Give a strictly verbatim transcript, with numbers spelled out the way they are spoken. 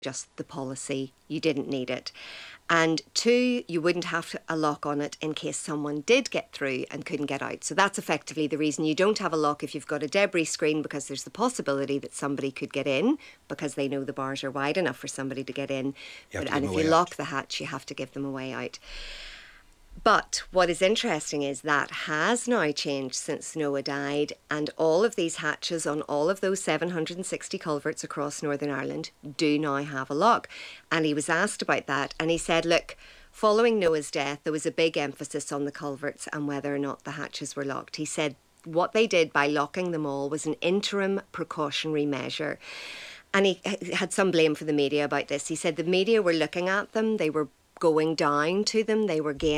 just the policy. You didn't need it. And two, you wouldn't have a lock on it in case someone did get through and couldn't get out. So that's effectively the reason you don't have a lock if you've got a debris screen, because there's the possibility that somebody could get in because they know the bars are wide enough for somebody to get in. But, and if you lock the hatch, you have to give them a way out. But what is interesting is that has now changed since Noah died, and all of these hatches on all of those seven hundred sixty culverts across Northern Ireland do now have a lock. And he was asked about that, and he said, look, following Noah's death, there was a big emphasis on the culverts and whether or not the hatches were locked. He said what they did by locking them all was an interim precautionary measure. And he had some blame for the media about this. He said the media were looking at them, they were going down to them, they were gaining